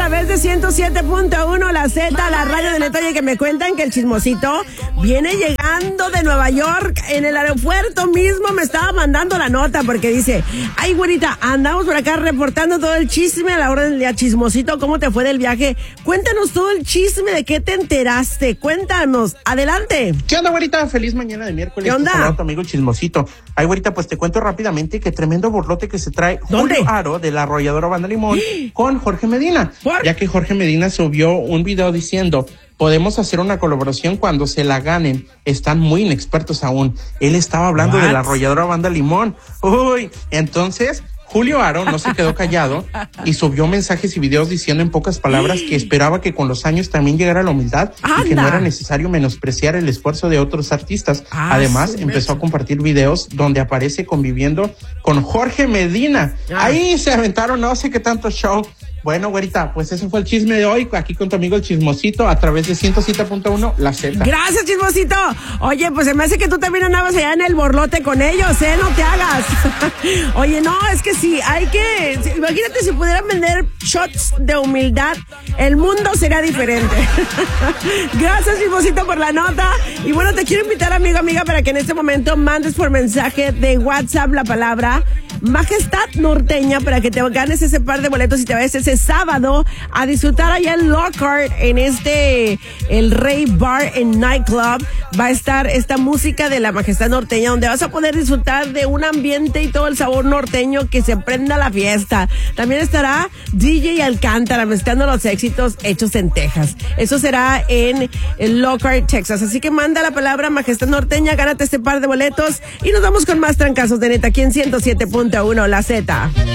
través de 107.1 La Z, la radio de Neta. Y que me cuentan que el chismosito viene llegando de Nueva York. En el aeropuerto mismo me estaba mandando la nota porque dice: ay, güerita, andamos por acá reportando todo el chisme a la hora del día. Chismosito, ¿cómo te fue del viaje? Cuéntanos todo el chisme, ¿de qué te enteraste? Cuéntanos, adelante. ¿Qué onda, güerita? Feliz mañana de miércoles. ¿Qué onda? Tu amigo Chismosito. Ay, güerita, pues te cuento rápidamente que tremendo borlote que se trae ¿Dónde? Julio Aro de la arrolladora Banda Limón con Jorge Medina. ¿Por? Ya que Jorge Medina subió un video diciendo: podemos hacer una colaboración cuando se la ganen. Están muy inexpertos aún. Él estaba hablando de la arrolladora Banda Limón. Uy, entonces Julio Aro no se quedó callado y subió mensajes y videos diciendo en pocas palabras que esperaba que con los años también llegara la humildad y que no era necesario menospreciar el esfuerzo de otros artistas. Además, empezó a compartir videos donde aparece conviviendo con Jorge Medina. Ahí se aventaron no sé qué tanto show. Bueno, güerita, pues ese fue el chisme de hoy, aquí con tu amigo el Chismosito, a través de 107.1 La Z. Gracias, Chismosito. Oye, pues se me hace que tú también andabas allá en el borlote con ellos, no te hagas. Oye, no, es que sí, hay que... Imagínate si pudieran vender shots de humildad, el mundo sería diferente. Gracias, Chismosito, por la nota. Y bueno, te quiero invitar, amiga, para que en este momento mandes por mensaje de WhatsApp la palabra Majestad Norteña para que te ganes ese par de boletos y te vayas ese sábado a disfrutar allá en Lockhart, en el Rey Bar and Nightclub. Va a estar esta música de la Majestad Norteña, donde vas a poder disfrutar de un ambiente y todo el sabor norteño, que se prenda la fiesta. También estará DJ Alcántara mezclando los éxitos hechos en Texas. Eso será en Lockhart, Texas. Así que manda la palabra Majestad Norteña, gánate este par de boletos y nos vamos con más trancazos de Neta aquí en 107.1 La Z.